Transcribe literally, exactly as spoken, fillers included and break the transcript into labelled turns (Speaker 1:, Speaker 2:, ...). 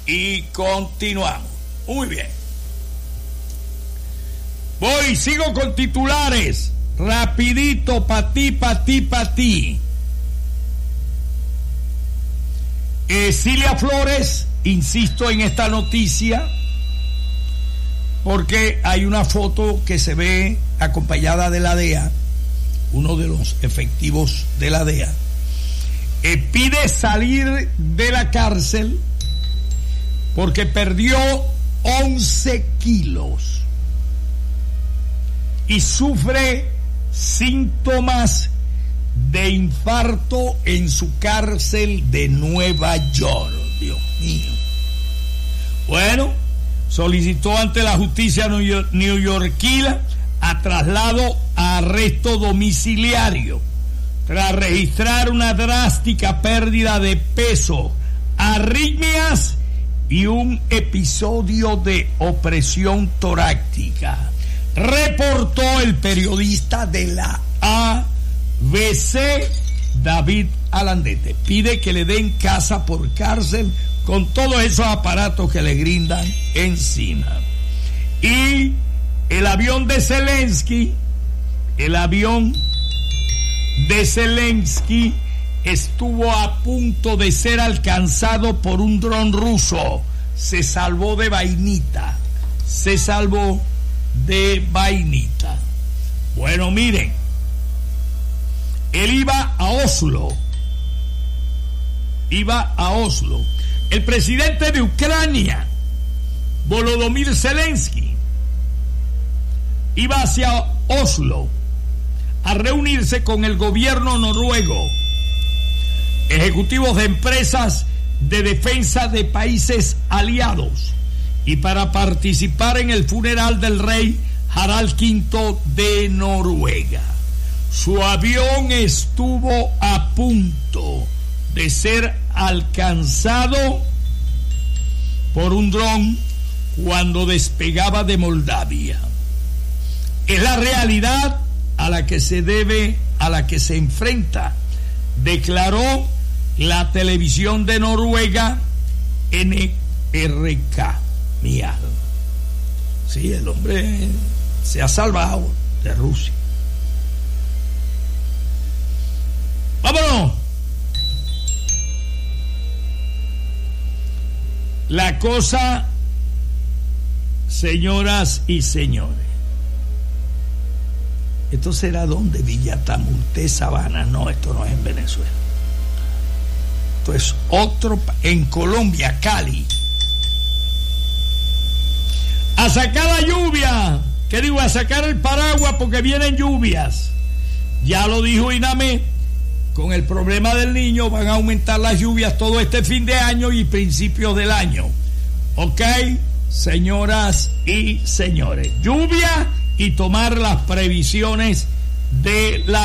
Speaker 1: y continuamos. Muy bien. Voy, sigo con titulares. Rapidito, pa' ti, pa' ti, pa' ti. Eh, Cilia Flores, insisto en esta noticia, porque hay una foto que se ve acompañada de la D E A, uno de los efectivos de la D E A, eh, pide salir de la cárcel porque perdió once kilos y sufre síntomas de infarto en su cárcel de Nueva York. Dios mío. Bueno, solicitó ante la justicia neoyorquina a traslado a arresto domiciliario tras registrar una drástica pérdida de peso, arritmias y un episodio de opresión torácica. Reportó el periodista de la A B C, David Alandete. Pide que le den casa por cárcel con todos esos aparatos que le brindan encima. Y el avión de Zelensky, el avión de Zelensky estuvo a punto de ser alcanzado por un dron ruso. Se salvó de vainita. Se salvó de vainita. Bueno, miren, él iba a Oslo. Iba a Oslo. El presidente de Ucrania, Volodymyr Zelensky, iba hacia Oslo a reunirse con el gobierno noruego, ejecutivos de empresas de defensa de países aliados, y para participar en el funeral del rey Harald quinto de Noruega. Su avión estuvo a punto de ser alcanzado por un dron cuando despegaba de Moldavia. Es la realidad a la que se debe, a la que se enfrenta, declaró la televisión de Noruega, N R K. Mi alma. Sí, el hombre se ha salvado de Rusia. ¡Vámonos! La cosa, señoras y señores, ¿esto será donde? Villatamunté, Sabana. No, esto no es en Venezuela. Esto es otro, en Colombia, Cali. A sacar la lluvia, que digo, a sacar el paraguas porque vienen lluvias. Ya lo dijo INAME, con el problema del niño van a aumentar las lluvias todo este fin de año y principios del año. ¿Ok? Señoras y señores, lluvia y tomar las previsiones de la